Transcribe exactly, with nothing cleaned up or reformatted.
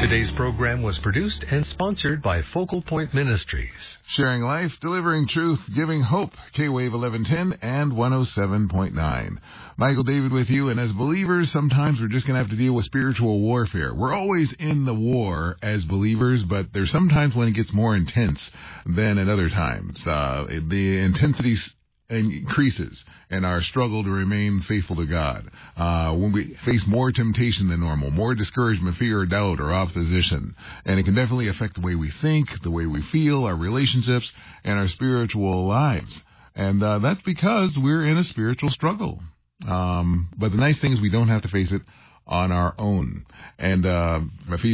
Today's program was produced and sponsored by Focal Point Ministries. Sharing life, delivering truth, giving hope. K-Wave eleven ten and one oh seven point nine. Michael David with you, and as believers, sometimes we're just going to have to deal with spiritual warfare. We're always in the war as believers, but there's sometimes when it gets more intense than at other times. Uh, the intensity increases in our struggle to remain faithful to God. Uh, when we face more temptation than normal, more discouragement, fear, or doubt, or opposition. And it can definitely affect the way we think, the way we feel, our relationships, and our spiritual lives. And uh, that's because we're in a spiritual struggle. Um, but the nice thing is we don't have to face it on our own. And uh, Ephesians